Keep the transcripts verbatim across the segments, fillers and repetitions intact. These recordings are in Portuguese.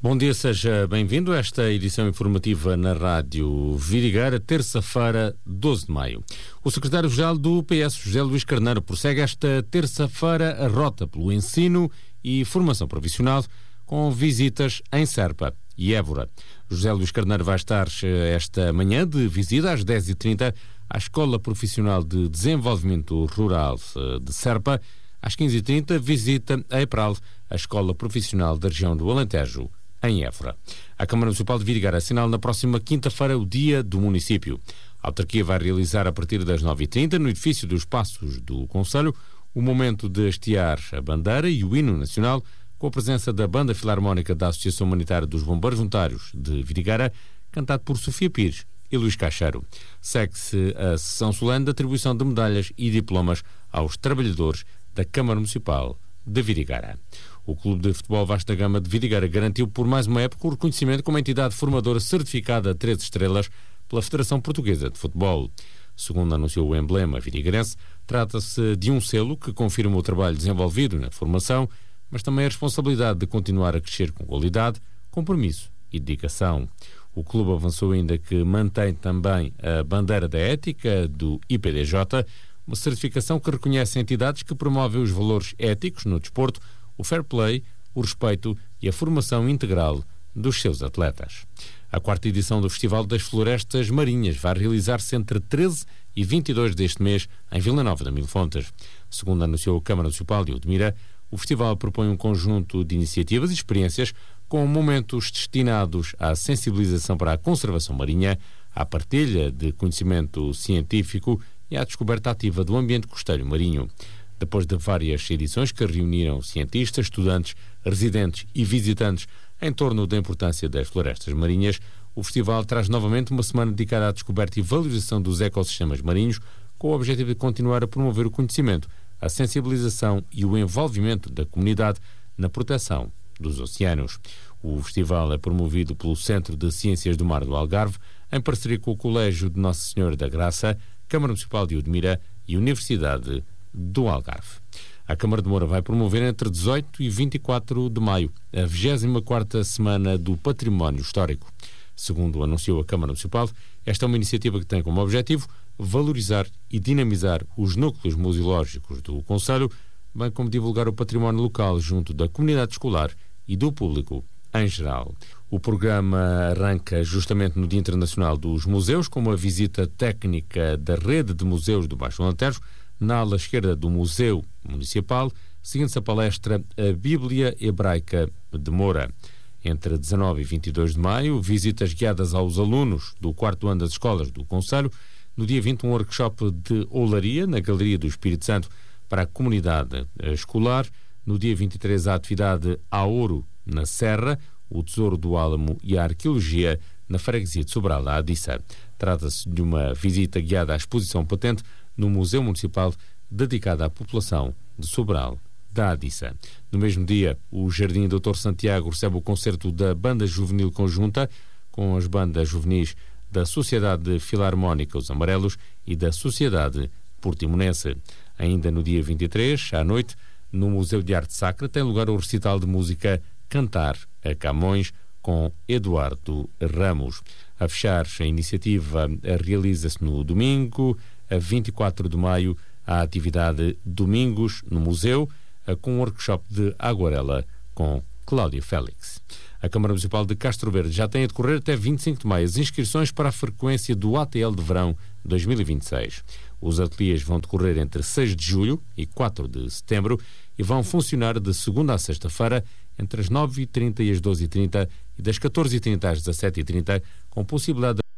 Bom dia, seja bem-vindo a esta edição informativa na Rádio Vidigueira, terça-feira, doze de maio. O secretário-geral do P S, José Luís Carneiro, prossegue esta terça-feira a rota pelo ensino e formação profissional com visitas em Serpa e Évora. José Luís Carneiro vai estar esta manhã de visita às dez e trinta à Escola Profissional de Desenvolvimento Rural de Serpa. Às quinze e trinta, visita a EPRAL, a Escola Profissional da Região do Alentejo, em Évora. A Câmara Municipal de Vidigueira assinala na próxima quinta-feira o Dia do Município. A autarquia vai realizar a partir das nove e trinta, no edifício dos Passos do Concelho, o momento de hastear a bandeira e o hino nacional, com a presença da Banda Filarmónica da Associação Humanitária dos Bombeiros Voluntários de Vidigueira, cantado por Sofia Pires e Luís Caixeiro. Segue-se a sessão solene de atribuição de medalhas e diplomas aos trabalhadores da Câmara Municipal de Vidigueira. O Clube de Futebol Vasta Gama de Vidigueira garantiu por mais uma época o reconhecimento como entidade formadora certificada a três estrelas pela Federação Portuguesa de Futebol. Segundo anunciou o emblema vidigueirense, trata-se de um selo que confirma o trabalho desenvolvido na formação, mas também a responsabilidade de continuar a crescer com qualidade, compromisso e dedicação. O clube avançou ainda que mantém também a bandeira da ética do I P D J, uma certificação que reconhece entidades que promovem os valores éticos no desporto, o fair play, o respeito e a formação integral dos seus atletas. A quarta edição do Festival das Florestas Marinhas vai realizar-se entre treze e vinte e dois deste mês em Vila Nova da Mil Fontes. Segundo anunciou a Câmara Municipal de Odmira, o festival propõe um conjunto de iniciativas e experiências com momentos destinados à sensibilização para a conservação marinha, à partilha de conhecimento científico e à descoberta ativa do ambiente costeiro marinho. Depois de várias edições que reuniram cientistas, estudantes, residentes e visitantes em torno da importância das florestas marinhas, o festival traz novamente uma semana dedicada à descoberta e valorização dos ecossistemas marinhos, com o objetivo de continuar a promover o conhecimento, a sensibilização e o envolvimento da comunidade na proteção dos oceanos. O festival é promovido pelo Centro de Ciências do Mar do Algarve, em parceria com o Colégio de Nossa Senhora da Graça, Câmara Municipal de Odmira e Universidade do Algarve. A Câmara de Moura vai promover entre dezoito e vinte e quatro de maio a vigésima quarta Semana do Património Histórico. Segundo anunciou a Câmara Municipal, esta é uma iniciativa que tem como objetivo valorizar e dinamizar os núcleos museológicos do concelho, bem como divulgar o património local junto da comunidade escolar e do público em geral. O programa arranca justamente no Dia Internacional dos Museus, com uma visita técnica da Rede de Museus do Baixo Alentejo, na ala esquerda do Museu Municipal, seguindo-se a palestra A Bíblia Hebraica de Moura. Entre dezanove e vinte e dois de maio, visitas guiadas aos alunos do quarto ano das escolas do concelho. No dia vinte, um workshop de olaria na Galeria do Espírito Santo para a comunidade escolar. No dia vinte e três, a atividade A Ouro na Serra, o Tesouro do Álamo e a Arqueologia na Freguesia de Sobral da Adissa. Trata-se de uma visita guiada à exposição patente no Museu Municipal dedicada à população de Sobral da Adissa. No mesmo dia, o Jardim doutor Santiago recebe o concerto da Banda Juvenil Conjunta com as bandas juvenis da Sociedade Filarmónica Os Amarelos e da Sociedade Portimonense. Ainda no dia vinte e três, à noite, no Museu de Arte Sacra, tem lugar o recital de música Cantar a Camões com Eduardo Ramos. A fechar a iniciativa realiza-se no domingo, a vinte e quatro de maio, a atividade Domingos no Museu, com um workshop de aguarela com Cláudia Félix. A Câmara Municipal de Castro Verde já tem a decorrer até vinte e cinco de maio as inscrições para a frequência do A T L de Verão dois mil e vinte e seis. Os ateliês vão decorrer entre seis de julho e quatro de setembro e vão funcionar de segunda a sexta-feira entre as nove e trinta e as doze e trinta e das catorze e trinta às dezassete e trinta, com possibilidade de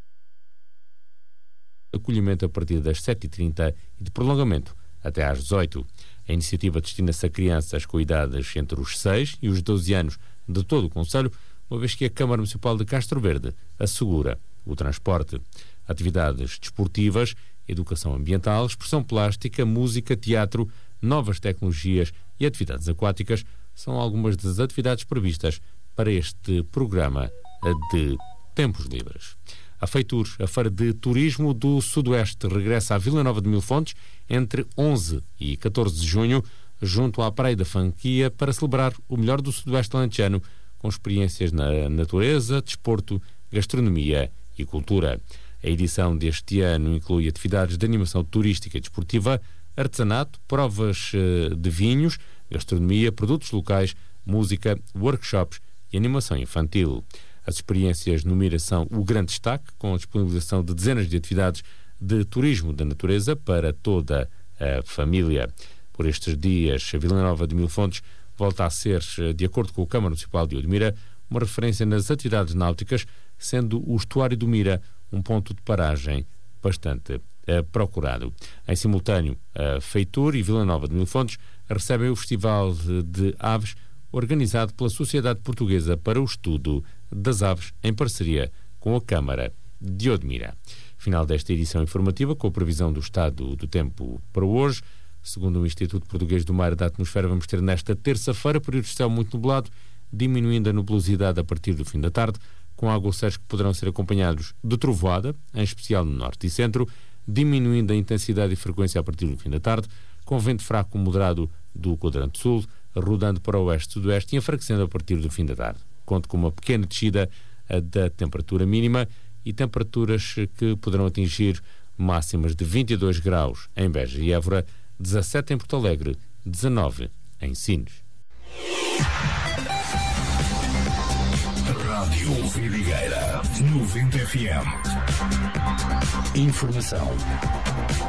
acolhimento a partir das sete e trinta e de prolongamento até às dezoito. A iniciativa destina-se a crianças com idades entre os seis e os doze anos de todo o concelho, uma vez que a Câmara Municipal de Castro Verde assegura o transporte. Atividades desportivas, educação ambiental, expressão plástica, música, teatro, novas tecnologias e atividades aquáticas são algumas das atividades previstas para este programa de tempos livres. A Feitur, a Feira de Turismo do Sudoeste, regressa à Vila Nova de Mil Fontes entre onze e catorze de junho, junto à Praia da Fanquia, para celebrar o melhor do Sudoeste alentejano com experiências na natureza, desporto, gastronomia e cultura. A edição deste ano inclui atividades de animação turística e desportiva, artesanato, provas de vinhos, gastronomia, produtos locais, música, workshops e animação infantil. As experiências no Mira são o grande destaque, com a disponibilização de dezenas de atividades de turismo da natureza para toda a família. Por estes dias, a Vila Nova de Mil Fontes volta a ser, de acordo com a Câmara Municipal de Odmira, uma referência nas atividades náuticas, sendo o estuário do Mira um ponto de paragem bastante eh, procurado. Em simultâneo, a Feitur e Vila Nova de Mil Fontes recebem o Festival de, de Aves, organizado pela Sociedade Portuguesa para o Estudo das Aves, em parceria com a Câmara de Odmira. Final desta edição informativa, com a previsão do estado do tempo para hoje. Segundo o Instituto Português do Mar e da Atmosfera, vamos ter nesta terça-feira períodos de céu muito nublado, diminuindo a nubosidade a partir do fim da tarde, com aguaceiros que poderão ser acompanhados de trovoada, em especial no norte e centro, diminuindo a intensidade e frequência a partir do fim da tarde, com vento fraco moderado do quadrante sul, rodando para o oeste e sudoeste e enfraquecendo a partir do fim da tarde. Conto com uma pequena descida da temperatura mínima e temperaturas que poderão atingir máximas de vinte e dois graus em Beja e Évora, dezassete em Porto Alegre, dezanove em Sines. Rádio Vidigueira noventa F M. Informação